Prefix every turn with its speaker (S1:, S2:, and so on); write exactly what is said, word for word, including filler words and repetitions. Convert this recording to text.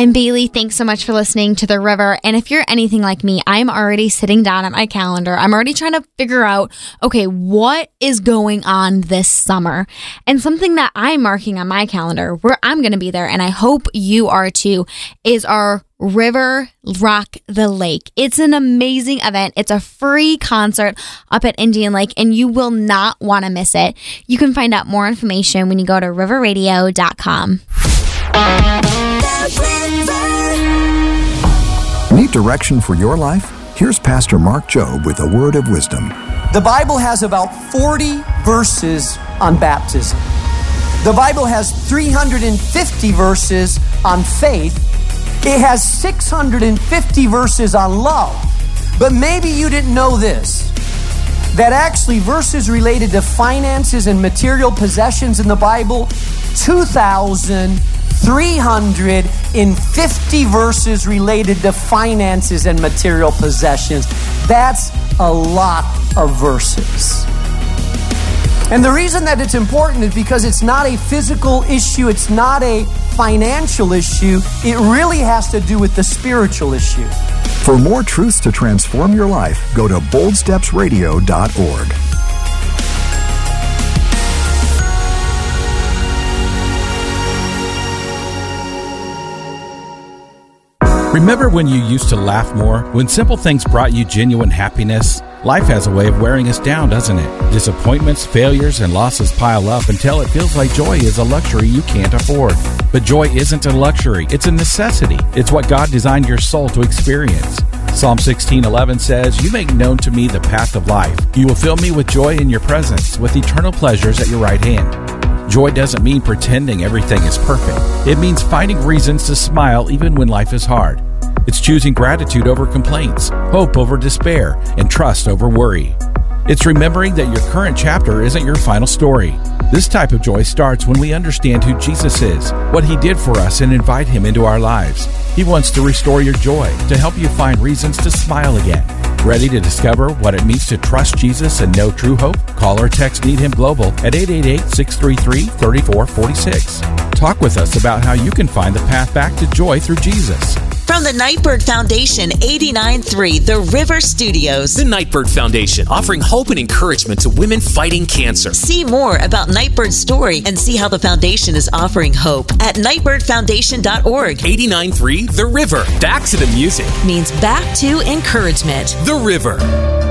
S1: I'm Bailey. Thanks so much for listening to The River. And if you're anything like me, I'm already sitting down at my calendar. I'm already trying to figure out, okay, what is going on this summer? And something that I'm marking on my calendar where I'm going to be there, and I hope you are too, is our River Rock the Lake. It's an amazing event. It's a free concert up at Indian Lake, and you will not want to miss it. You can find out more information when you go to river radio dot com.
S2: Need direction for your life? Here's Pastor Mark Jobe with a word of wisdom.
S3: The Bible has about forty verses on baptism. The Bible has three hundred fifty verses on faith. It has six hundred fifty verses on love. But maybe you didn't know this, that actually verses related to finances and material possessions in the Bible, two thousand three hundred fifty verses related to finances and material possessions. That's a lot of verses. And the reason that it's important is because it's not a physical issue, it's not a financial issue, it really has to do with the spiritual issue.
S2: For more truths to transform your life, go to bold steps radio dot org.
S4: Remember when you used to laugh more? When simple things brought you genuine happiness? Life has a way of wearing us down, doesn't it? Disappointments, failures, and losses pile up until it feels like joy is a luxury you can't afford. But joy isn't a luxury, it's a necessity. It's what God designed your soul to experience. Psalm sixteen eleven says, "You make known to me the path of life. You will fill me with joy in your presence, with eternal pleasures at your right hand." Joy doesn't mean pretending everything is perfect. It means finding reasons to smile even when life is hard. It's choosing gratitude over complaints, hope over despair, and trust over worry. It's remembering that your current chapter isn't your final story. This type of joy starts when we understand who Jesus is, what He did for us, and invite Him into our lives. He wants to restore your joy, to help you find reasons to smile again. Ready to discover what it means to trust Jesus and know true hope? Call or text Need Him Global at eight eight eight, six three three, three four four six. Talk with us about how you can find the path back to joy through Jesus.
S5: From the Nightbird Foundation, eighty-nine point three The River Studios.
S6: The Nightbird Foundation, offering hope and encouragement to women fighting cancer.
S5: See more about Nightbird's story and see how the foundation is offering hope at nightbird foundation dot org.
S6: eighty-nine point three The River. Back to the music.
S5: Means back to encouragement.
S6: The River.